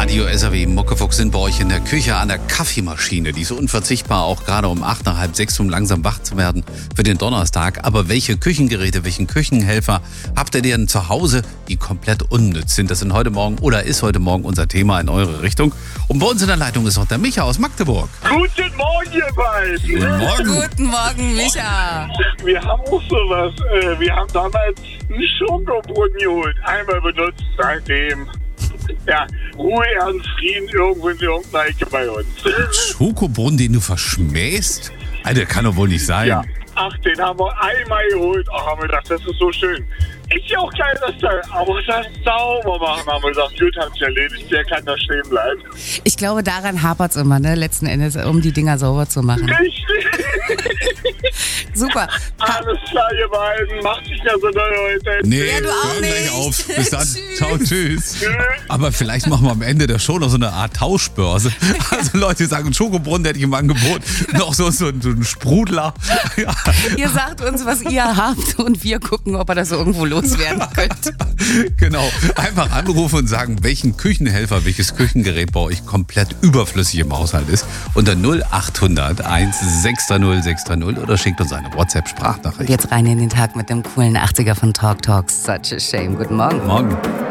Radio SAW Muckefuchs sind bei euch in der Küche an der Kaffeemaschine. Die ist unverzichtbar, auch gerade um 8, nach halb 6, um langsam wach zu werden für den Donnerstag. Aber welche Küchengeräte, welchen Küchenhelfer habt ihr denn zu Hause, die komplett unnütz sind? Das sind heute Morgen oder ist heute Morgen unser Thema in eure Richtung. Und bei uns in der Leitung ist noch der Micha aus Magdeburg. Guten Morgen, ihr beiden. Guten Morgen. Guten Morgen, Micha. Wir haben auch sowas. Wir haben damals einen Schokobrunnen geholt. Einmal benutzt, seitdem. Ja, Ruhe, Ernst, Frieden irgendwo in irgendeiner Ecke bei uns. Schokobrunnen, den du verschmähst? Alter, kann doch wohl nicht sein. Ja. Ach, den haben wir einmal geholt. Ach, haben wir gedacht, das ist so schön. Ist ja auch geil, das Teil. Aber das sauber machen, haben wir gesagt, gut, hat's erledigt. Der kann da stehen bleiben. Ich glaube, daran hapert es immer, ne? Letzten Endes, um die Dinger sauber zu machen. Richtig. Super. Alles klar, ihr beiden. Macht nicht mehr so doll heute. Nee, Ja, du auch hören gleich nicht. auf. Bis dann. Tschüss. Ciao, tschüss. Tschüss. Aber vielleicht machen wir am Ende der Show noch so eine Art Tauschbörse. Also Leute sagen, Schokobrunnen hätte ich im Angebot. Noch so ein Sprudler. Ja. Ihr sagt uns, was ihr habt und wir gucken, ob ihr das irgendwo loswerden könnt. Genau. Einfach anrufen und sagen, welchen Küchenhelfer, welches Küchengerät bei euch komplett überflüssig im Haushalt ist. Unter 0800 1630 630 oder schickt uns eine WhatsApp-Sprachnachricht. Jetzt rein in den Tag mit dem coolen 80er von Talk Talks. Such a shame. Guten Morgen. Morgen.